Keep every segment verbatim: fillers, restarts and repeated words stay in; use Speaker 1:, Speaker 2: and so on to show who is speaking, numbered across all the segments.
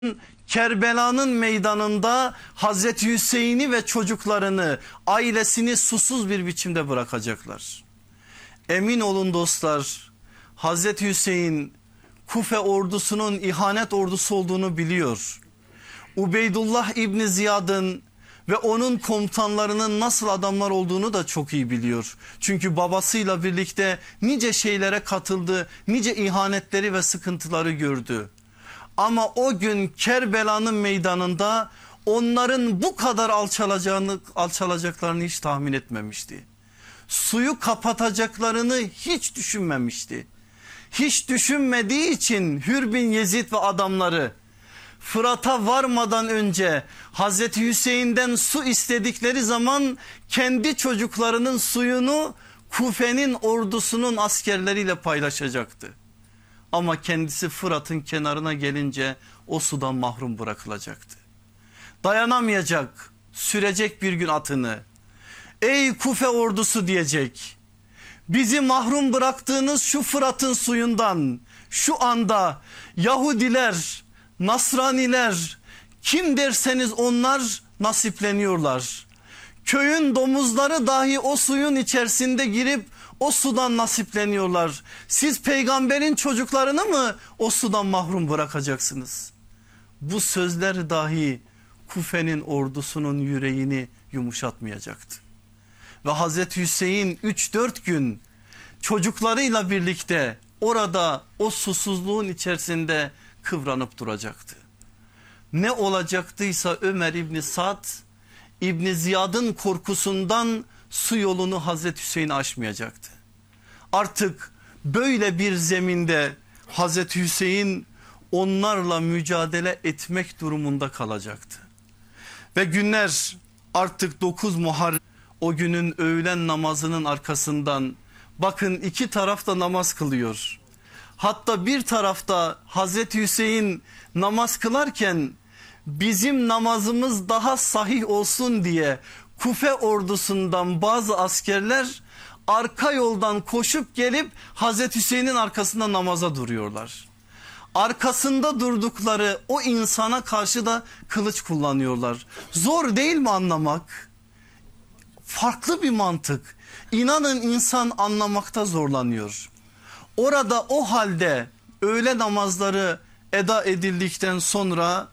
Speaker 1: Kerbela'nın meydanında Hazreti Hüseyin'i ve çocuklarını, ailesini susuz bir biçimde bırakacaklar. Emin olun dostlar, Hazreti Hüseyin Kufe ordusunun ihanet ordusu olduğunu biliyor. Ubeydullah İbni Ziyad'ın ve onun komutanlarının nasıl adamlar olduğunu da çok iyi biliyor. Çünkü babasıyla birlikte nice şeylere katıldı, nice ihanetleri ve sıkıntıları gördü. Ama o gün Kerbela'nın meydanında onların bu kadar alçalacağını, alçalacaklarını hiç tahmin etmemişti. Suyu kapatacaklarını hiç düşünmemişti. Hiç düşünmediği için Hür bin Yezid ve adamları Fırat'a varmadan önce Hazreti Hüseyin'den su istedikleri zaman kendi çocuklarının suyunu Kufe'nin ordusunun askerleriyle paylaşacaktı. Ama kendisi Fırat'ın kenarına gelince o sudan mahrum bırakılacaktı. Dayanamayacak, sürecek bir gün atını. Ey Kufe ordusu diyecek. Bizi mahrum bıraktığınız şu Fırat'ın suyundan şu anda Yahudiler, Nasraniler, kim derseniz onlar nasipleniyorlar. Köyün domuzları dahi o suyun içerisinde girip o sudan nasipleniyorlar. Siz peygamberin çocuklarını mı o sudan mahrum bırakacaksınız? Bu sözler dahi Kufe'nin ordusunun yüreğini yumuşatmayacaktı. Ve Hazreti Hüseyin üç dört gün çocuklarıyla birlikte orada o susuzluğun içerisinde kıvranıp duracaktı. Ne olacaktıysa Ömer İbni Sad İbni Ziyad'ın korkusundan su yolunu Hazreti Hüseyin'e aşmayacaktı. Artık böyle bir zeminde Hazreti Hüseyin onlarla mücadele etmek durumunda kalacaktı. Ve günler artık dokuz Muharrem, o günün öğlen namazının arkasından bakın iki tarafta namaz kılıyor. Hatta bir tarafta Hazreti Hüseyin namaz kılarken bizim namazımız daha sahih olsun diye Kufe ordusundan bazı askerler arka yoldan koşup gelip Hazreti Hüseyin'in arkasında namaza duruyorlar. Arkasında durdukları o insana karşı da kılıç kullanıyorlar. Zor değil mi anlamak? Farklı bir mantık. İnanın insan anlamakta zorlanıyor. Orada o halde öğle namazları eda edildikten sonra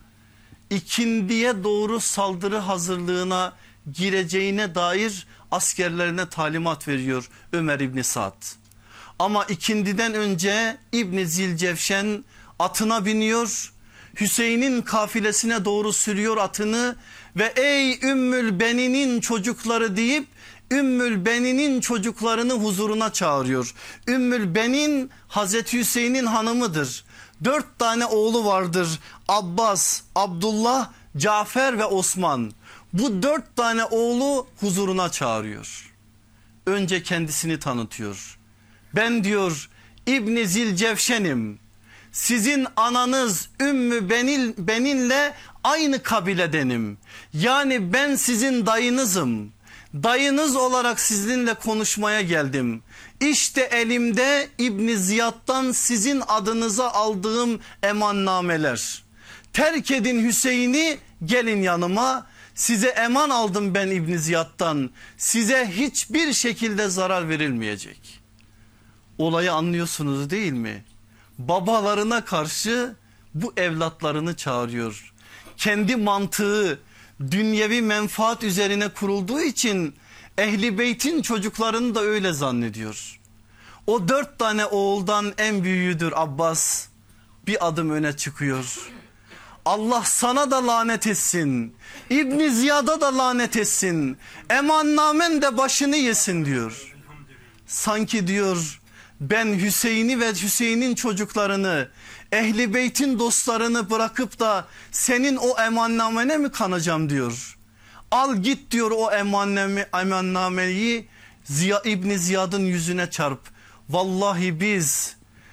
Speaker 1: ikindiye doğru saldırı hazırlığına gireceğine dair askerlerine talimat veriyor Ömer İbni Sad. Ama ikindiden önce İbni Zilcevşen atına biniyor, Hüseyin'in kafilesine doğru sürüyor atını ve ey Ümmül Benin'in çocukları deyip Ümmül Benin'in çocuklarını huzuruna çağırıyor. Ümmül Benin Hazreti Hüseyin'in hanımıdır. Dört tane oğlu vardır: Abbas, Abdullah, Cafer ve Osman. Bu dört tane oğlu huzuruna çağırıyor. Önce kendisini tanıtıyor. Ben diyor İbni Zilcevşen'im. Sizin ananız Ümmü Benil, Benin'le aynı kabiledenim. Yani ben sizin dayınızım. Dayınız olarak sizinle konuşmaya geldim. İşte elimde İbni Ziyad'dan sizin adınıza aldığım emannameler. Terk edin Hüseyin'i, gelin yanıma. Size eman aldım ben İbni Ziyad'dan. Size hiçbir şekilde zarar verilmeyecek. Olayı anlıyorsunuz değil mi? Babalarına karşı bu evlatlarını çağırıyor. Kendi mantığı dünyevi menfaat üzerine kurulduğu için Ehli Beyt'in çocuklarını da öyle zannediyor. O dört tane oğuldan en büyüğüdür Abbas. Bir adım öne çıkıyor. Allah sana da lanet etsin. İbni Ziyad'a da lanet etsin. Emannamen de başını yesin diyor. Sanki diyor ben Hüseyin'i ve Hüseyin'in çocuklarını, Ehli Beyt'in dostlarını bırakıp da senin o emannamene mi kanacağım diyor. Al git diyor o emanname, emannameyi Ziya, İbni Ziyad'ın yüzüne çarp. Vallahi biz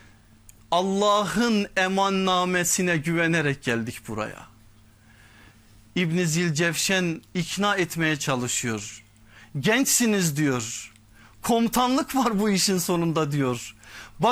Speaker 1: Allah'ın emannamesine güvenerek geldik buraya. İbni Zilcevşen ikna etmeye çalışıyor. Gençsiniz diyor. Komutanlık var bu işin sonunda diyor. Bak